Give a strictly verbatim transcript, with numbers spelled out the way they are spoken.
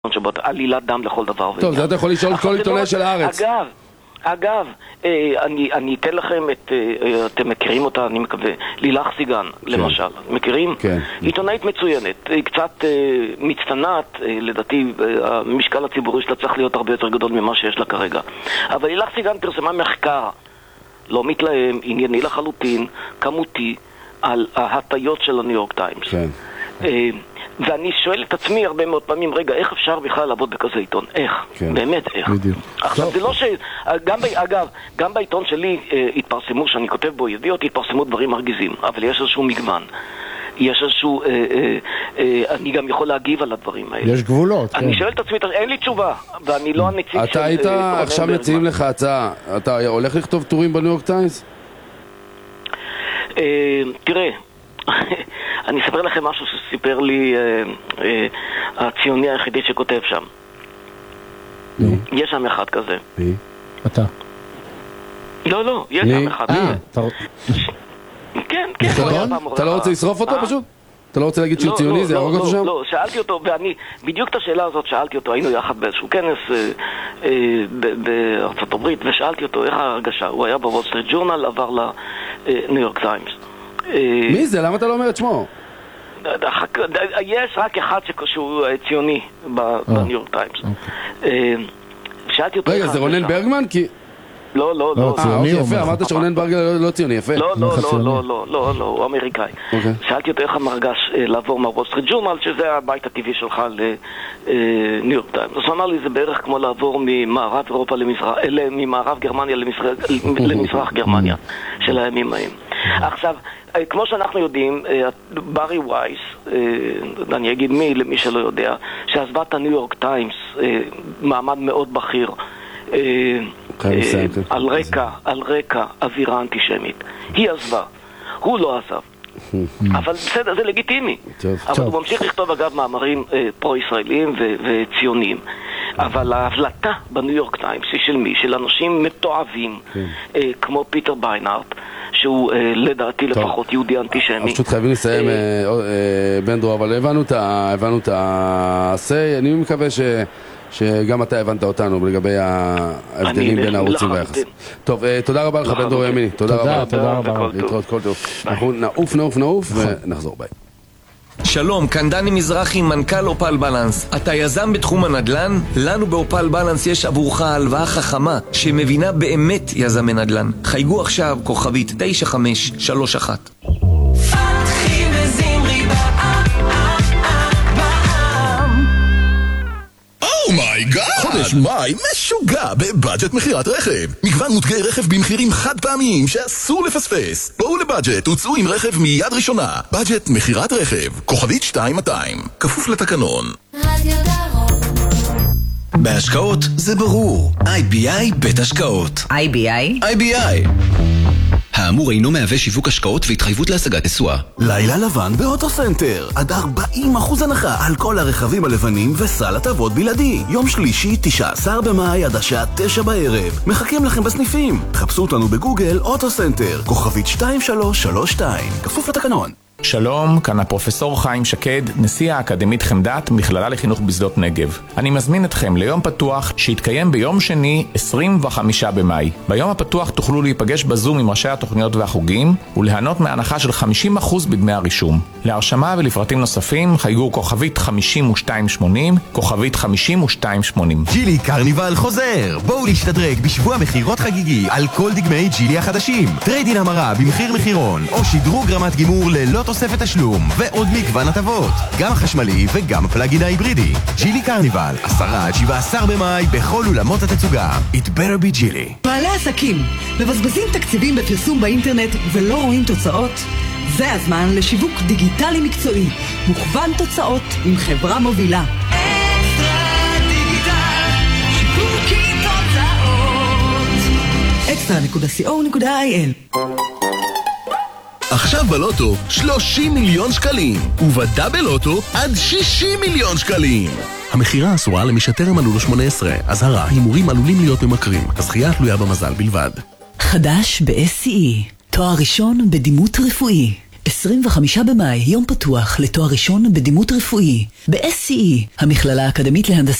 שבו עלילת דם לכל דבר. טוב, זה אתה יכול לשאול כל עיתונאי של הארץ. אגב, אגב, אני, אני אתן לכם את, אתם מכירים אותה, אני מקווה, לילך סיגן, למשל. מכירים? כן. עיתונאית מצוינת, היא קצת מצטנעת, לדעתי, המשקל הציבורי שלה צריך להיות הרבה יותר גדול ממה שיש לה כרגע. אבל לילך סיגן פרסמה מחקר, לא מתלהם, ענייני לחלוטין, כמותי, על ההטיות של הניו יורק טיימס. כן. ואני שואל את עצמי הרבה מאוד פעמים, רגע, איך אפשר בכלל לעבוד בכזה עיתון? איך? כן. באמת איך? בדיוק. עכשיו, זה לא ש... גם, אגב, גם בעיתון שלי אה, התפרסמו, שאני כותב בו ידיעות, התפרסמו דברים מרגיזים, אבל יש איזשהו מגוון. יש איזשהו... אה, אה, אה, אני גם יכול להגיב על הדברים האלה. יש גבולות, אני כן. שואל את עצמי, אין לי תשובה, ואני לא הנציג של... אתה היית, אה, עכשיו מציעים לך הצעה, אתה הולך לכתוב טורים בניו יורק טיימס? אה, תראה, אני אספר לכם משהו שסיפר לי אה, אה, הציוני היחידי שכותב שם. מי? יש שם אחד כזה. מי? אתה. לא, לא, יש שם אחד כזה. כן, כן. אתה לא רוצה לשרוף אותו פשוט? אתה לא רוצה להגיד שהוא ציוני, זה יהרוג אותו שם? לא, שאלתי אותו, ואני, בדיוק את השאלה הזאת שאלתי אותו, היינו יחד באיזשהו כנס בארצות הברית, ושאלתי אותו איך ההרגשה. הוא היה בוול סטריט ג'ורנל, עבר לניו יורק טיימס. מי זה? למה אתה לא אומר את שמו? יש רק אחד שהוא ציוני בניו יורק טיימס. שאלתי אותו... רגע, זה רונן ברגמן? לא, לא, לא. אה, יפה, אמרת שרונן ברגמן לא ציוני, יפה. לא, לא, לא, לא, לא, לא, הוא אמריקאי. שאלתי אותו איך המרגש לעבור מהוול סטריט ג'ורנל, שזה הבית הטבעי שלך לניו יורק טיימס. אז הוא אמר לי, זה בערך כמו לעבור ממערב אירופה למזרח, ממערב גרמניה למזרח גרמניה של הימים ההם. עכשיו, כמו שאנחנו יודעים, ברי וייס, אני אגיד מי למי שלא יודע, שעזבה את הניו יורק טיימס, מעמד מאוד בכיר, על רקע, על רקע אווירה אנטישמית. היא עזבה, הוא לא עזב. אבל בסדר, זה לגיטימי. אבל הוא ממשיך לכתוב אגב מאמרים פרו-ישראליים וציוניים. אבל ההבלטה בניו יורק טיימס היא של מי? של אנשים מתועבים, כמו פיטר ביינארט, שהוא לדעתי לפחות יהודי אנטישמי. פשוט חייבים לסיים, בנדרו, אבל הבנו את העשה. אני מקווה שגם אתה הבנת אותנו לגבי ההבדלים בין הערוצים והיחס. טוב, תודה רבה לך בנדרו ימיני. תודה רבה. תודה רבה. להתראות כל טוב. אנחנו נעוף נעוף נעוף ונחזור ביי. שלום, כאן דני מזרחי, מנכ"ל אופל בלנס. אתה יזם בתחום הנדל"ן? לנו באופל בלנס יש עבורך הלוואה חכמה שמבינה באמת יזמי נדל"ן. חייגו עכשיו כוכבית תשע חמש שלוש אחת. אומייגאד! חודש מאי משוגע בבאג'ט מחירת רכב. מגוון מותגי רכב במחירים חד פעמיים שאסור לפספס. בואו לבאג'ט, הוצאו עם רכב מיד ראשונה. באג'ט מחירת רכב, כוכבית שתיים מאתיים, כפוף לתקנון. בהשקעות זה ברור. איי בי איי בית השקעות. איי בי איי? איי בי איי. האמור אינו מהווה שיווק השקעות והתחייבות להשגת תשואה. לילה לבן באוטוסנטר. עד ארבעים אחוז הנחה על כל הרכבים הלבנים וסל הטבות בלעדי. יום שלישי, תשעה עשר במאי עד השעה תשע בערב. מחכים לכם בסניפים. חפשו אותנו בגוגל אוטוסנטר. כוכבית שתיים שלוש שלוש שתיים. כפוף לתקנון. שלום, כאן הפרופסור חיים שקד, נשיא האקדמית חמדת, מכללה לחינוך בשדות נגב. אני מזמין אתכם ליום פתוח שיתקיים ביום שני, עשרים וחמישה במאי. ביום הפתוח תוכלו להיפגש בזום עם ראשי התוכניות והחוגים, וליהנות מהנחה של חמישים אחוז בדמי הרישום. להרשמה ולפרטים נוספים, חייגו כוכבית חמישים ושתיים שמונים, כוכבית חמישים ושתיים שמונים. ג'ילי קרניבל חוזר! בואו להשתדרג בשבוע מחירות חגיגי על כל דגמי ג'ילי החדשים. טריידין המרה במחיר מחירון, או שדרוג רמת גימור ללא תוספת תשלום, ועוד מגוון הטבות, גם החשמלי וגם הפלאגין ההיברידי. ג'ילי קרניבל, עשרה עד שבעה עשר במאי בכל אולמות התצוגה. It better be ג'ילי. בעלי עסקים, מבזבזים תקציבים בפרסום באינטרנט ולא רואים תוצאות? זה הזמן לשיווק דיגיטלי מקצועי, מוכוון תוצאות עם חברה מובילה. אקסטרה דיגיטל, שיווקי תוצאות. אקסטרה נקודה סי או נקודה איי אל. עכשיו בלוטו שלושים מיליון שקלים, ובדאבל לוטו עד שישים מיליון שקלים. המחירה אסורה למי שטרם מלאו לו שמונה עשרה. אזהרה, הימורים עלולים להיות ממכרים. הזכייה תלויה במזל בלבד. חדש ב-אס סי אי, תואר ראשון בדימות רפואי. עשרים וחמישה במאי, יום פתוח לתואר ראשון בדימות רפואי. ב-אס סי אי, המכללה האקדמית להנדסה